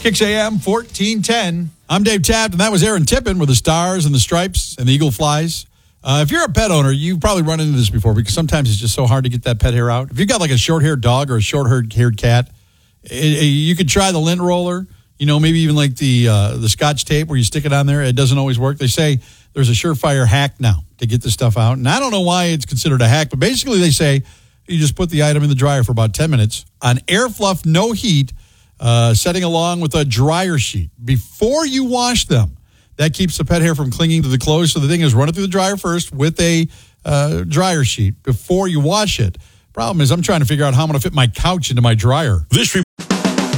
6 a.m., 1410. I'm Dave Taft, and that was Aaron Tippin with the stars and the stripes and the eagle flies. If you're a pet owner, you've probably run into this before because sometimes it's just so hard to get that pet hair out. If you've got like a short-haired dog or a short-haired cat, you could try the lint roller, maybe even like the Scotch tape where you stick it on there. It doesn't always work. They say there's a surefire hack now to get this stuff out. And I don't know why it's considered a hack, but basically they say you just put the item in the dryer for about 10 minutes on air fluff, no heat, setting along with a dryer sheet before you wash them. That keeps the pet hair from clinging to the clothes. So the thing is, run it through the dryer first with a dryer sheet before you wash it. Problem is, I'm trying to figure out how I'm going to fit my couch into my dryer. This